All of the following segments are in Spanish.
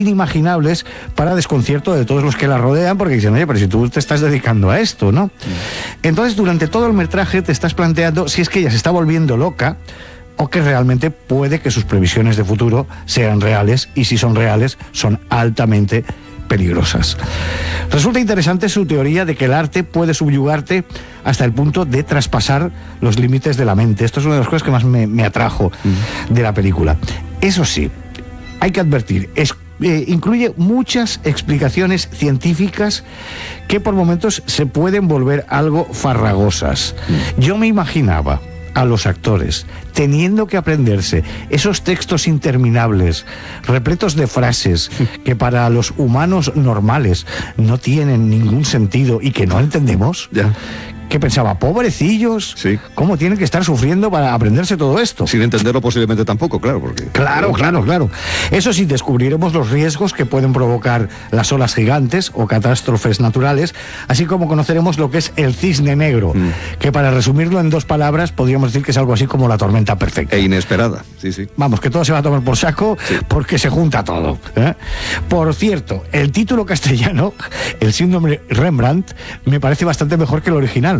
inimaginables para desconcierto de todos los que la rodean, porque dicen, oye, pero si tú te estás dedicando a esto, ¿no? Entonces, durante todo el metraje te estás planteando si es que ella se está volviendo loca o que realmente puede que sus previsiones de futuro sean reales, y si son reales, son altamente peligrosas. Resulta interesante su teoría de que el arte puede subyugarte hasta el punto de traspasar los límites de la mente. Esto es una de las cosas que más me atrajo de la película. Eso sí, hay que advertir, incluye muchas explicaciones científicas que por momentos se pueden volver algo farragosas. Yo me imaginaba a los actores teniendo que aprenderse esos textos interminables, repletos de frases que para los humanos normales no tienen ningún sentido y que no entendemos. Ya. Que pensaba, pobrecillos, sí, ¿cómo tienen que estar sufriendo para aprenderse todo esto? Sin entenderlo posiblemente tampoco, claro, porque... Claro. Eso sí, descubriremos los riesgos que pueden provocar las olas gigantes o catástrofes naturales, así como conoceremos lo que es el cisne negro, que para resumirlo en 2 palabras, podríamos decir que es algo así como la tormenta perfecta. E inesperada, sí. Vamos, que todo se va a tomar por saco, sí, porque se junta todo, ¿eh? Por cierto, el título castellano, El síndrome Rembrandt, me parece bastante mejor que el original.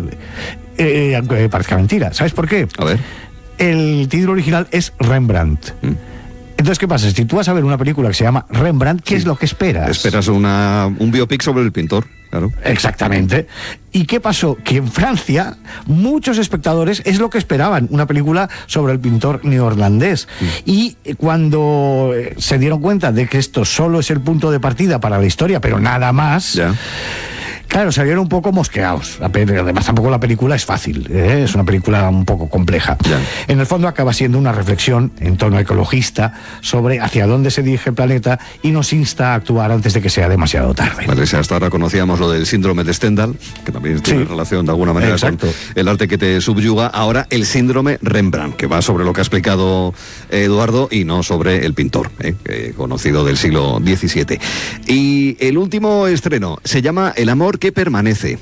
Aunque parezca mentira. ¿Sabes por qué? A ver. El título original es Rembrandt. Entonces, ¿qué pasa? Si tú vas a ver una película que se llama Rembrandt, ¿qué es lo que esperas? Esperas un biopic sobre el pintor, claro. Exactamente. ¿Y qué pasó? Que en Francia muchos espectadores es lo que esperaban, una película sobre el pintor neerlandés. Y cuando se dieron cuenta de que esto solo es el punto de partida para la historia, pero nada más... Ya. Claro, salieron un poco mosqueados. Además, tampoco la película es fácil, ¿eh? Es una película un poco compleja. Ya. En el fondo acaba siendo una reflexión en tono ecologista sobre hacia dónde se dirige el planeta y nos insta a actuar antes de que sea demasiado tarde. Vale, si hasta ahora conocíamos lo del síndrome de Stendhal, que también tiene relación de alguna manera con el arte que te subyuga, ahora el síndrome Rembrandt, que va sobre lo que ha explicado Eduardo y no sobre el pintor, conocido del siglo XVII. Y el último estreno se llama El amor que permanece.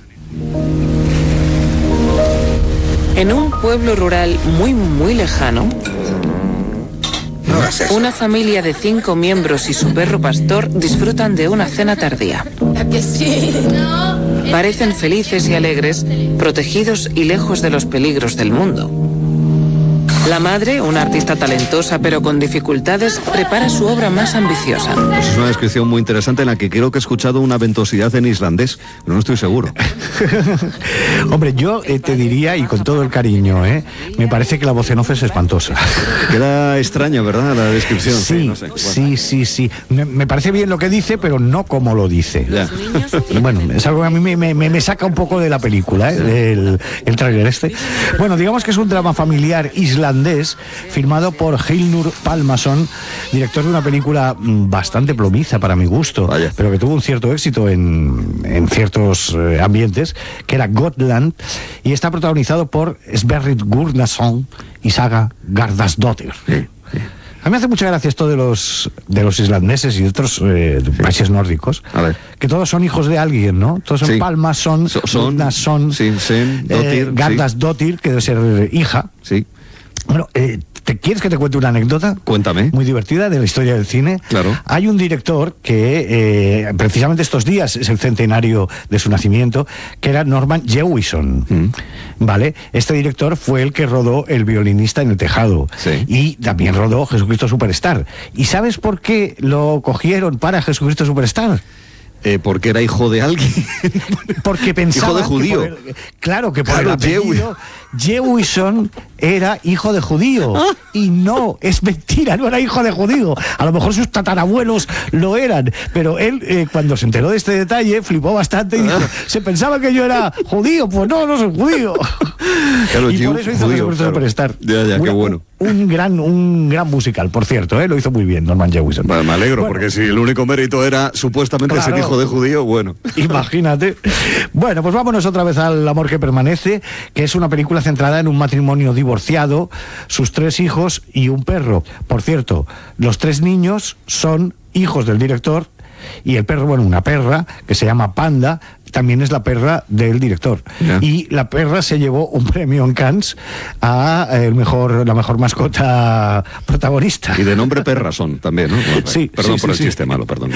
En un pueblo rural muy lejano, una familia de 5 miembros y su perro pastor disfrutan de una cena tardía. Parecen felices y alegres, protegidos y lejos de los peligros del mundo. La madre, una artista talentosa pero con dificultades, prepara su obra más ambiciosa. Pues es una descripción muy interesante en la que creo que he escuchado una ventosidad en islandés, pero no estoy seguro. Hombre, yo te diría, y con todo el cariño, me parece que la voz en off es espantosa. Queda extraña, ¿verdad?, la descripción. Sí, no sé. Sí. Me parece bien lo que dice, pero no como lo dice. Ya. Bueno, es algo que a mí me saca un poco de la película, el tráiler este. Bueno, digamos que es un drama familiar islandés filmado por Hildur Pálmason, director de una película bastante plomiza para mi gusto. Vaya. Pero que tuvo un cierto éxito en ciertos ambientes, que era Gotland, y está protagonizado por Sverrir Gurnason y Saga Garðarsdóttir. A mí me hace mucha gracia esto de los islandeses y de otros países nórdicos, que todos son hijos de alguien, ¿no? Todos son Pálmason, Gurnason, Garðarsdóttir, que debe ser hija. Sí. Bueno, ¿quieres que te cuente una anécdota? Cuéntame. Muy divertida de la historia del cine. Claro. Hay un director que precisamente estos días es el centenario de su nacimiento, que era Norman Jewison. ¿Vale? Este director fue el que rodó El violinista en el tejado. Sí. Y también rodó Jesucristo Superstar. ¿Y sabes por qué lo cogieron para Jesucristo Superstar? Porque era hijo de alguien. Porque pensaba hijo de judío. Que por el apellido Jewison era hijo de judío. Y no, es mentira, no era hijo de judío. A lo mejor sus tatarabuelos lo eran. Pero él, cuando se enteró de este detalle, flipó bastante y dijo, ¿se pensaba que yo era judío? Pues no soy judío. Claro, y por eso hizo Jesucristo Superstar. Ya, qué bueno. Un gran musical, por cierto, lo hizo muy bien Norman Jewison. Bueno, me alegro, porque si el único mérito era supuestamente ser hijo de judío, bueno. Imagínate. Bueno, pues vámonos otra vez al Amor que permanece, que es una película centrada en un matrimonio divorciado, sus 3 hijos y un perro. Por cierto, los 3 niños son hijos del director y el perro, bueno, una perra que se llama Panda, también es la perra del director. Y la perra se llevó un premio en Cannes a la mejor mascota protagonista. Y de nombre perra son también, ¿no? Sí. Perdón por el chiste malo, perdón.